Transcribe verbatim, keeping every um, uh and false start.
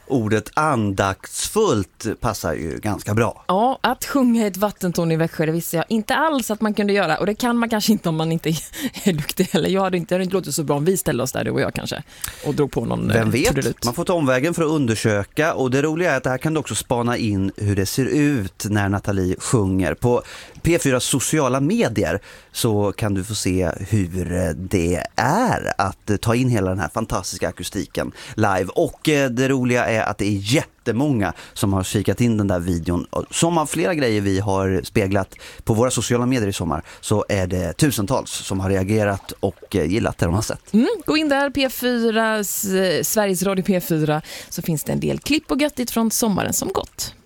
ordet andaktsfullt passar ju ganska bra. Ja, att sjunga ett vattentorn i Växjö, det visste jag inte alls att man kunde göra. Och det kan man kanske inte om man inte är duktig. Eller jag hade inte, det hade inte låtit så bra om vi ställde oss där, du och jag kanske. Och drog på någon... Vem vet? Trudelut. Man får ta omvägen för att undersöka. Och det roliga är att det här kan du också spana in hur det ser ut när Nathalie sjunger. På P fyra sociala medier så kan du få se hur det är att ta in hela den här fantastiska akustiken live. Och det roliga är att det är jättemånga som har kikat in den där videon. Som av flera grejer vi har speglat på våra sociala medier i sommar så är det tusentals som har reagerat och gillat det de har sett. Mm, gå in där, P fyra, Sveriges Radio P fyra, så finns det en del klipp och göttigt från sommaren som gått.